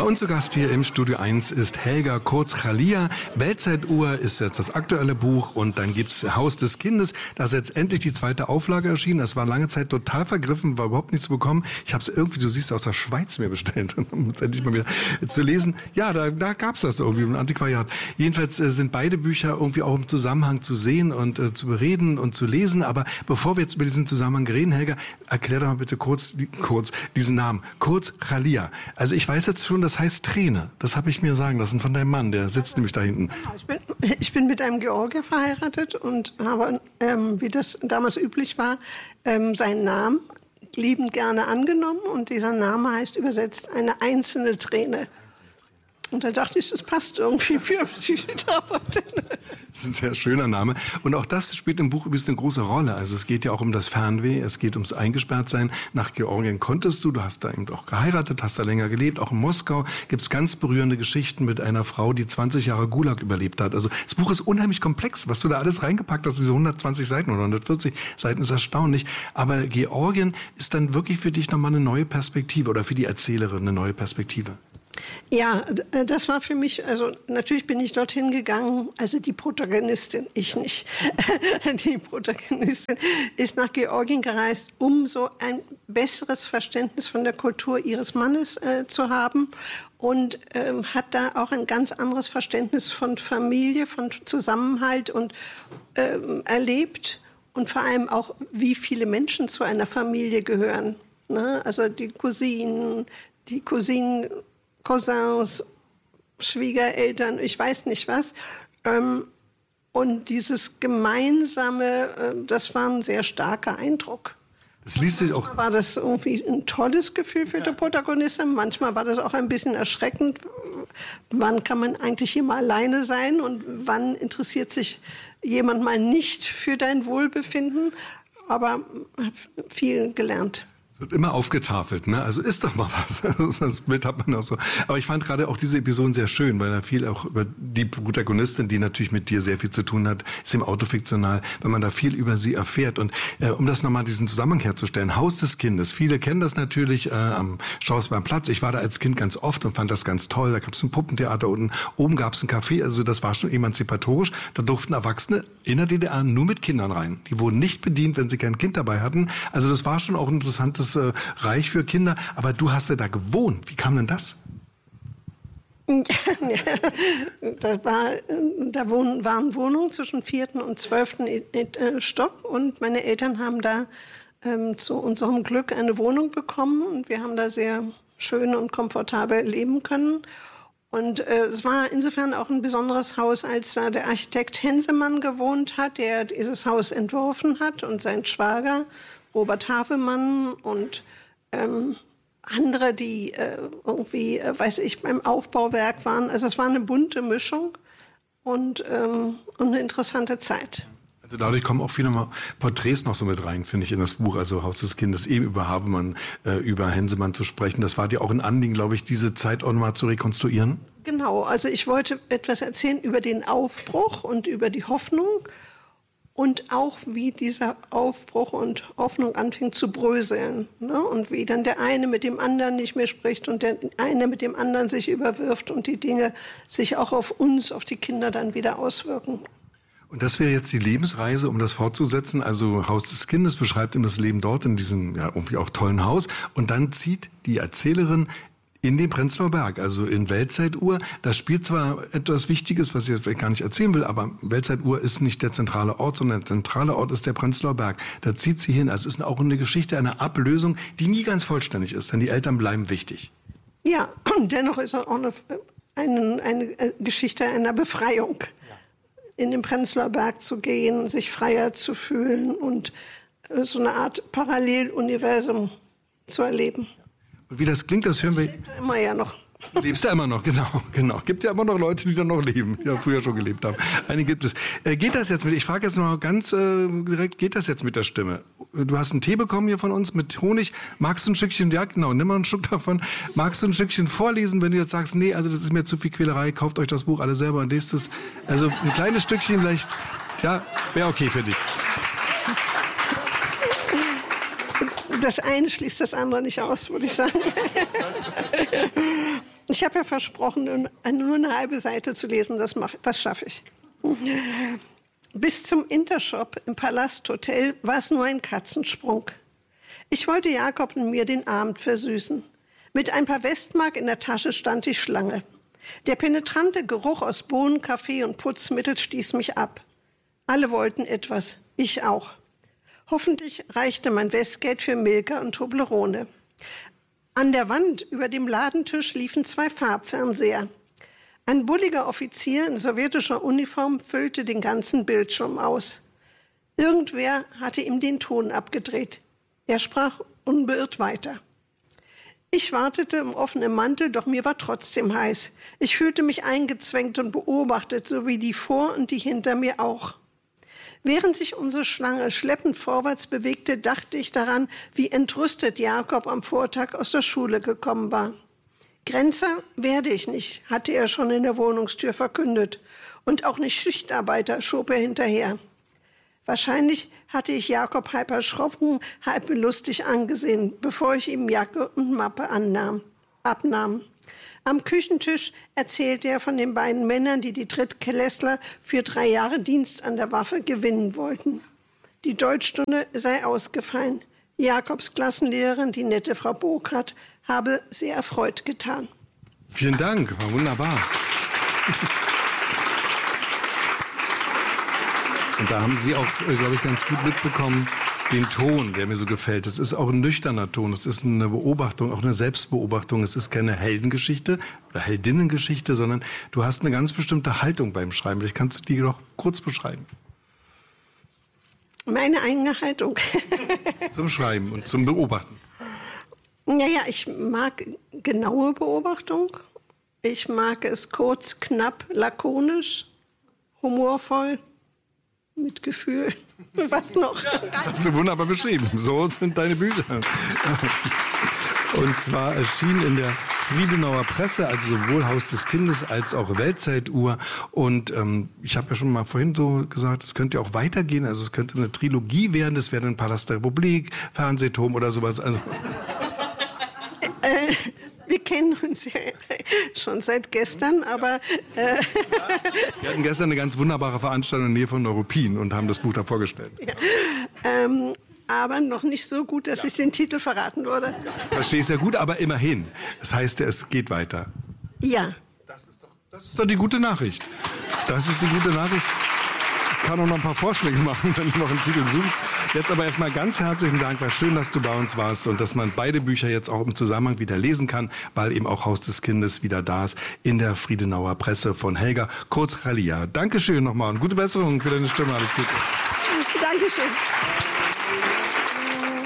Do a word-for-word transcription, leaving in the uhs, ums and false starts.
Bei uns zu Gast hier im Studio eins ist Helga Kurz-Chaliya. Weltzeituhr ist jetzt das aktuelle Buch und dann gibt's Haus des Kindes. Da ist jetzt endlich die zweite Auflage erschienen. Das war lange Zeit total vergriffen, war überhaupt nicht zu bekommen. Ich habe es irgendwie, du siehst, aus der Schweiz mir bestellt, um es endlich mal wieder zu lesen. Ja, da, da gab's das irgendwie im Antiquariat. Jedenfalls äh, sind beide Bücher irgendwie auch im Zusammenhang zu sehen und äh, zu bereden und zu lesen. Aber bevor wir jetzt über diesen Zusammenhang reden, Helga, erklär doch mal bitte kurz, die, kurz diesen Namen. Kurz-Chaliya. Also ich weiß jetzt schon, das heißt Träne. Das habe ich mir sagen lassen von deinem Mann, der sitzt nämlich da hinten. Genau, ich bin, ich bin mit einem Georgier verheiratet und habe, ähm, wie das damals üblich war, ähm, seinen Namen liebend gerne angenommen. Und dieser Name heißt übersetzt eine einzelne Träne. Und da dachte ich, das passt irgendwie für Psychotherapeutin. Das ist ein sehr schöner Name. Und auch das spielt im Buch übrigens eine große Rolle. Also es geht ja auch um das Fernweh, es geht ums Eingesperrtsein. Nach Georgien konntest du, du hast da eben auch geheiratet, hast da länger gelebt. Auch in Moskau gibt es ganz berührende Geschichten mit einer Frau, die zwanzig Jahre Gulag überlebt hat. Also das Buch ist unheimlich komplex, was du da alles reingepackt hast. Diese hundertzwanzig Seiten oder hundertvierzig Seiten ist erstaunlich. Aber Georgien ist dann wirklich für dich nochmal eine neue Perspektive oder für die Erzählerin eine neue Perspektive. Ja, das war für mich, also natürlich bin ich dorthin gegangen, also die Protagonistin, ich nicht. Die Protagonistin ist nach Georgien gereist, um so ein besseres Verständnis von der Kultur ihres Mannes äh, zu haben und ähm, hat da auch ein ganz anderes Verständnis von Familie, von Zusammenhalt und ähm, erlebt und vor allem auch, wie viele Menschen zu einer Familie gehören. Ne? Also die Cousinen, die Cousinen, Cousins, Schwiegereltern, ich weiß nicht was. Ähm, und dieses Gemeinsame, äh, das war ein sehr starker Eindruck. Das liest sich auch. Manchmal war das irgendwie ein tolles Gefühl für die Protagonistin. Manchmal war das auch ein bisschen erschreckend. Wann kann man eigentlich hier mal alleine sein und wann interessiert sich jemand mal nicht für dein Wohlbefinden? Aber ich habe viel gelernt. Wird immer aufgetafelt, ne? Also ist doch mal was. Das Bild hat man auch so. Aber ich fand gerade auch diese Episoden sehr schön, weil da viel auch über die Protagonistin, die natürlich mit dir sehr viel zu tun hat, ist im Auto fiktional, weil man da viel über sie erfährt. Und äh, um das nochmal diesen Zusammenhang herzustellen, Haus des Kindes. Viele kennen das natürlich äh, am Strausberger Platz. Ich war da als Kind ganz oft und fand das ganz toll. Da gab es ein Puppentheater unten, oben gab es ein Café. Also das war schon emanzipatorisch. Da durften Erwachsene in der D D R nur mit Kindern rein. Die wurden nicht bedient, wenn sie kein Kind dabei hatten. Also das war schon auch ein interessantes äh, Reich für Kinder. Aber du hast ja da gewohnt. Wie kam denn das? Das war, da wohnen, waren Wohnungen zwischen vierten und zwölften Stock. Und meine Eltern haben da ähm, zu unserem Glück eine Wohnung bekommen. Und wir haben da sehr schön und komfortabel leben können. Und äh, es war insofern auch ein besonderes Haus, als da der Architekt Hensemann gewohnt hat, der dieses Haus entworfen hat, und sein Schwager Robert Havemann und ähm, andere, die äh, irgendwie, äh, weiß ich, beim Aufbauwerk waren. Also es war eine bunte Mischung und, ähm, und eine interessante Zeit. Also dadurch kommen auch viele Porträts noch so mit rein, finde ich, in das Buch. Also Haus des Kindes, eben über Havemann, äh, über Hensemann zu sprechen. Das war dir auch ein Anliegen, glaube ich, diese Zeit auch nochmal zu rekonstruieren? Genau, also ich wollte etwas erzählen über den Aufbruch und über die Hoffnung. Und auch, wie dieser Aufbruch und Hoffnung anfing zu bröseln. Ne? Und wie dann der eine mit dem anderen nicht mehr spricht und der eine mit dem anderen sich überwirft und die Dinge sich auch auf uns, auf die Kinder dann wieder auswirken. Und das wäre jetzt die Lebensreise, um das fortzusetzen. Also Haus des Kindes beschreibt ihm das Leben dort in diesem ja irgendwie auch tollen Haus. Und dann zieht die Erzählerin in den Prenzlauer Berg, also in Weltzeituhr. Das spielt zwar etwas Wichtiges, was ich jetzt vielleicht gar nicht erzählen will, aber Weltzeituhr ist nicht der zentrale Ort, sondern der zentrale Ort ist der Prenzlauer Berg. Da zieht sie hin. Also es ist auch eine Geschichte einer Ablösung, die nie ganz vollständig ist, denn die Eltern bleiben wichtig. Ja, und dennoch ist es auch eine, eine, eine Geschichte einer Befreiung. In den Prenzlauer Berg zu gehen, sich freier zu fühlen und so eine Art Paralleluniversum zu erleben. Und wie das klingt, das hören wir. Ich lebe da immer ja noch. Du lebst ja immer noch, genau, genau. Gibt ja immer noch Leute, die da noch leben, die ja früher schon gelebt haben. Einige gibt es. Äh, geht das jetzt mit, ich frage jetzt noch ganz äh, direkt, geht das jetzt mit der Stimme? Du hast einen Tee bekommen hier von uns mit Honig. Magst du ein Stückchen, ja genau, nimm mal einen Schluck davon. Magst du ein Stückchen vorlesen, wenn du jetzt sagst, nee, also das ist mir zu viel Quälerei, kauft euch das Buch alle selber und lest es. Also ein kleines Stückchen vielleicht, ja, wäre okay für dich. Das eine schließt das andere nicht aus, würde ich sagen. Ich habe ja versprochen, nur eine halbe Seite zu lesen, das, mach, das schaffe ich. Bis zum Intershop im Palasthotel war es nur ein Katzensprung. Ich wollte Jakob und mir den Abend versüßen. Mit ein paar Westmark in der Tasche stand die Schlange. Der penetrante Geruch aus Bohnen, Kaffee und Putzmittel stieß mich ab. Alle wollten etwas, ich auch. Hoffentlich reichte mein Westgeld für Milka und Toblerone. An der Wand über dem Ladentisch liefen zwei Farbfernseher. Ein bulliger Offizier in sowjetischer Uniform füllte den ganzen Bildschirm aus. Irgendwer hatte ihm den Ton abgedreht. Er sprach unbeirrt weiter. Ich wartete im offenen Mantel, doch mir war trotzdem heiß. Ich fühlte mich eingezwängt und beobachtet, so wie die vor und die hinter mir auch. Während sich unsere Schlange schleppend vorwärts bewegte, dachte ich daran, wie entrüstet Jakob am Vortag aus der Schule gekommen war. Grenzer werde ich nicht, hatte er schon in der Wohnungstür verkündet. Und auch nicht Schichtarbeiter, schob er hinterher. Wahrscheinlich hatte ich Jakob halb erschrocken, halb lustig angesehen, bevor ich ihm Jacke und Mappe annahm, abnahm. Am Küchentisch erzählte er von den beiden Männern, die die Drittklässler für drei Jahre Dienst an der Waffe gewinnen wollten. Die Deutschstunde sei ausgefallen. Jakobs Klassenlehrerin, die nette Frau Burkhardt, habe sehr erfreut getan. Vielen Dank, war wunderbar. Und da haben Sie auch, glaube ich, ganz gut mitbekommen, den Ton, der mir so gefällt. Es ist auch ein nüchterner Ton, es ist eine Beobachtung, auch eine Selbstbeobachtung. Es ist keine Heldengeschichte oder Heldinnengeschichte, sondern du hast eine ganz bestimmte Haltung beim Schreiben. Vielleicht kannst du die doch kurz beschreiben. Meine eigene Haltung. Zum Schreiben und zum Beobachten. Naja, ich mag genaue Beobachtung. Ich mag es kurz, knapp, lakonisch, humorvoll, mit Gefühl. Was noch? Das hast du wunderbar beschrieben. So sind deine Bücher. Und zwar erschien in der Friedenauer Presse, also sowohl Haus des Kindes als auch Weltzeituhr. Und ähm, ich habe ja schon mal vorhin so gesagt, es könnte ja auch weitergehen. Also es könnte eine Trilogie werden. Das wäre dann Palast der Republik, Fernsehturm oder sowas. Also äh, wir kennen uns ja schon seit gestern, aber... Äh Wir hatten gestern eine ganz wunderbare Veranstaltung in der Nähe von Neuruppin und haben das Buch da vorgestellt. Ja. Ähm, aber noch nicht so gut, dass ja. ich den Titel verraten würde. Ich verstehe es ja gut, aber immerhin. Das heißt ja, es geht weiter. Ja. Das ist doch, das ist doch die gute Nachricht. Das ist die gute Nachricht. Ich kann auch noch ein paar Vorschläge machen, wenn du noch einen Titel suchst. Jetzt aber erstmal ganz herzlichen Dank, war schön, dass du bei uns warst und dass man beide Bücher jetzt auch im Zusammenhang wieder lesen kann, weil eben auch Haus des Kindes wieder da ist in der Friedenauer Presse von Helga Kurz-Chalia. Dankeschön nochmal und gute Besserung für deine Stimme. Alles Gute. Dankeschön.